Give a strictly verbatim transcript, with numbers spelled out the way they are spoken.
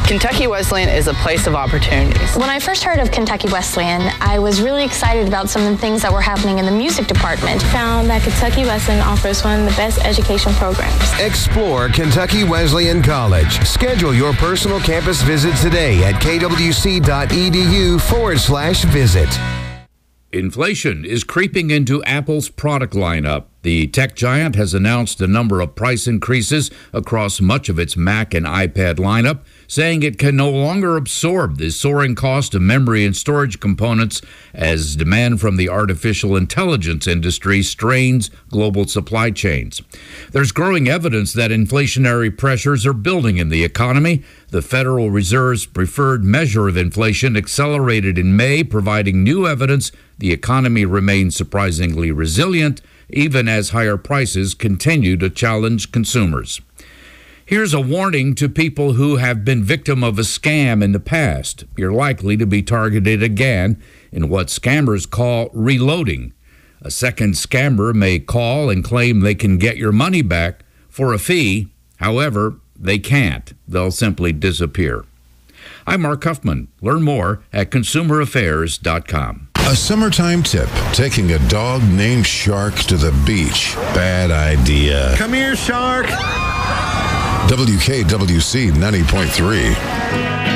Kentucky Wesleyan is a place of opportunities. When I first heard of Kentucky Wesleyan, I was really excited about some of the things that were happening in the music department. Found that Kentucky Wesleyan offers one of the best education programs. Explore Kentucky Wesleyan College. Schedule your personal campus visit today at kwc.edu forward slash visit. Inflation is creeping into Apple's product lineup. The tech giant has announced a number of price increases across much of its Mac and iPad lineup, saying it can no longer absorb the soaring cost of memory and storage components as demand from the artificial intelligence industry strains global supply chains. There's growing evidence that inflationary pressures are building in the economy. The Federal Reserve's preferred measure of inflation accelerated in May, providing new evidence the economy remains surprisingly resilient, even as higher prices continue to challenge consumers. Here's a warning to people who have been victim of a scam in the past. You're likely to be targeted again in what scammers call reloading. A second scammer may call and claim they can get your money back for a fee. However, they can't. They'll simply disappear. I'm Mark Huffman. Learn more at consumer affairs dot com. A summertime tip, taking a dog named Shark to the beach. Bad idea. Come here, Shark. W K W C ninety point three.